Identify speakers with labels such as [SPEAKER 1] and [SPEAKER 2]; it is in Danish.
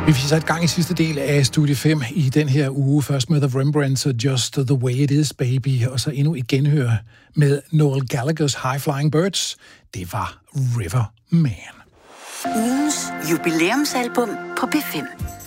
[SPEAKER 1] Vi fik sat gang i sidste del af Studie 5 i den her uge. Først med The Rembrandts og Just the Way It Is, Baby. Og så endnu et genhør med Noel Gallagher's High Flying Birds. Det var River Man.
[SPEAKER 2] Ugens jubilæumsalbum på B5.